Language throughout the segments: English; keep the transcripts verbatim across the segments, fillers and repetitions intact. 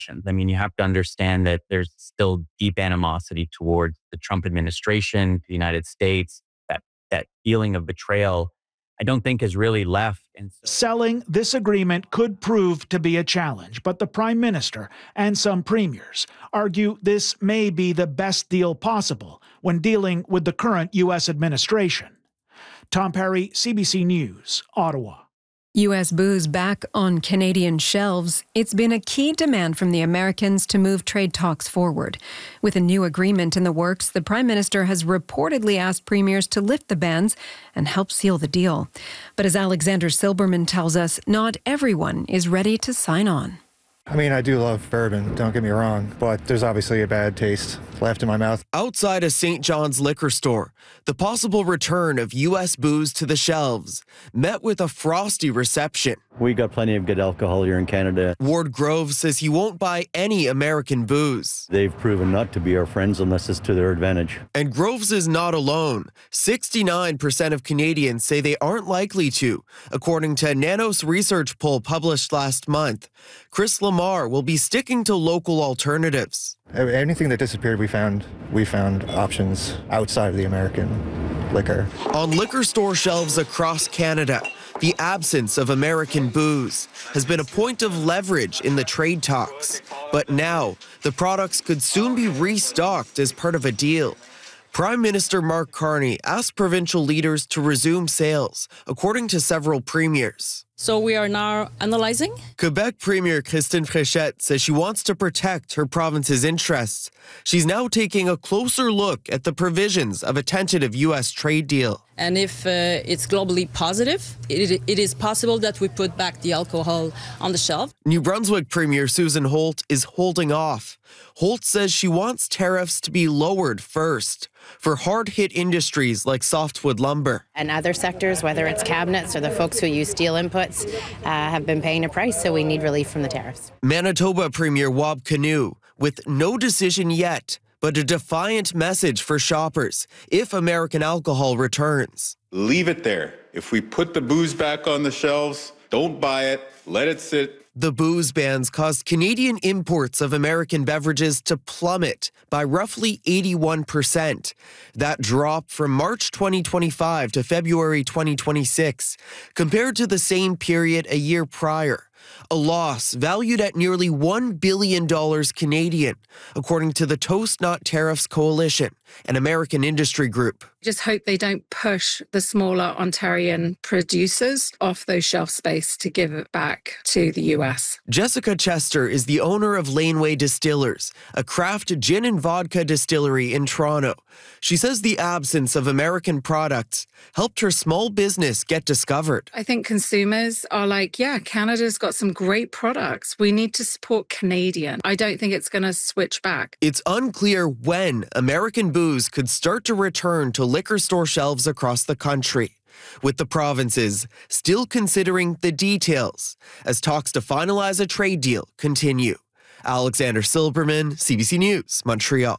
I mean, you have to understand that there's still deep animosity towards the Trump administration, the United States. That that feeling of betrayal, I don't think is really left. And so- Selling this agreement could prove to be a challenge, but the Prime Minister and some premiers argue this may be the best deal possible when dealing with the current U S administration. Tom Perry, C B C News, Ottawa. U S booze back on Canadian shelves. It's been a key demand from the Americans to move trade talks forward. With a new agreement in the works, the Prime Minister has reportedly asked premiers to lift the bans and help seal the deal. But as Alexander Silberman tells us, not everyone is ready to sign on. I mean, I do love bourbon, don't get me wrong, but there's obviously a bad taste left in my mouth. Outside a Saint John's liquor store, the possible return of U S booze to the shelves met with a frosty reception. We got plenty of good alcohol here in Canada. Ward Grove says he won't buy any American booze. They've proven not to be our friends unless it's to their advantage. And Groves is not alone. sixty-nine percent of Canadians say they aren't likely to, according to a Nanos research poll published last month. Chris Lamar will be sticking to local alternatives. Anything that disappeared, we found we found options outside of the American liquor. On liquor store shelves across Canada, the absence of American booze has been a point of leverage in the trade talks. But now, the products could soon be restocked as part of a deal. Prime Minister Mark Carney asked provincial leaders to resume sales, according to several premiers. So we are now analyzing. Quebec Premier Christine Fréchette says she wants to protect her province's interests. She's now taking a closer look at the provisions of a tentative U S trade deal. And if uh, it's globally positive, it, it is possible that we put back the alcohol on the shelf. New Brunswick Premier Susan Holt is holding off. Holt says she wants tariffs to be lowered first for hard-hit industries like softwood lumber. And other sectors, whether it's cabinets or the folks who use steel inputs, uh, have been paying a price, so we need relief from the tariffs. Manitoba Premier Wab Kinew, with no decision yet, but a defiant message for shoppers if American alcohol returns. Leave it there. If we put the booze back on the shelves, don't buy it, let it sit. The booze bans caused Canadian imports of American beverages to plummet by roughly eighty-one percent. That drop from March twenty twenty-five to February twenty twenty-six, compared to the same period a year prior. A loss valued at nearly one billion dollars Canadian, according to the Toast Not Tariffs Coalition, an American industry group. Just hope they don't push the smaller Ontarian producers off those shelf space to give it back to the U S. Jessica Chester is the owner of Laneway Distillers, a craft gin and vodka distillery in Toronto. She says the absence of American products helped her small business get discovered. I think consumers are like, yeah, Canada's got some great products. We need to support Canadian. I don't think it's going to switch back. It's unclear when American booze could start to return to liquor store shelves across the country, with the provinces still considering the details as talks to finalize a trade deal continue. Alexander Silberman, C B C News, Montreal.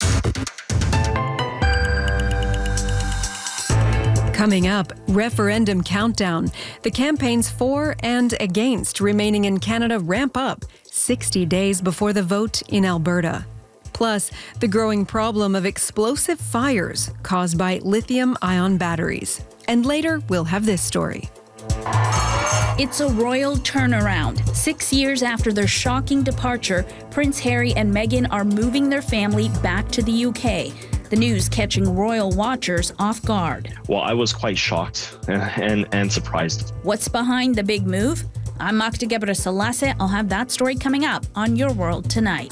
Coming up, referendum countdown. The campaigns for and against remaining in Canada ramp up sixty days before the vote in Alberta. Plus, the growing problem of explosive fires caused by lithium-ion batteries. And later, we'll have this story. It's a royal turnaround. Six years after their shocking departure, Prince Harry and Meghan are moving their family back to the U K. The news catching royal watchers off guard. Well, I was quite shocked and, and surprised. What's behind the big move? I'm Makda Gebre-Selassie. I'll have that story coming up on Your World Tonight.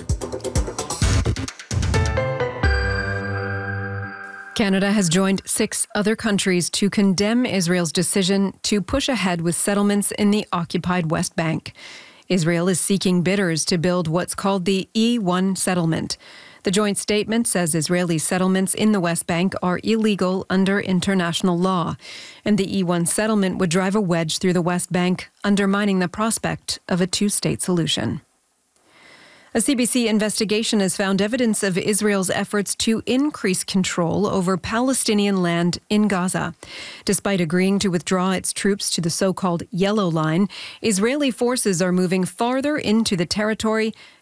Canada has joined six other countries to condemn Israel's decision to push ahead with settlements in the occupied West Bank. Israel is seeking bidders to build what's called the E one settlement. The joint statement says Israeli settlements in the West Bank are illegal under international law, and the E one settlement would drive a wedge through the West Bank, undermining the prospect of a two-state solution. A C B C investigation has found evidence of Israel's efforts to increase control over Palestinian land in Gaza. Despite agreeing to withdraw its troops to the so-called Yellow Line, Israeli forces are moving farther into the territory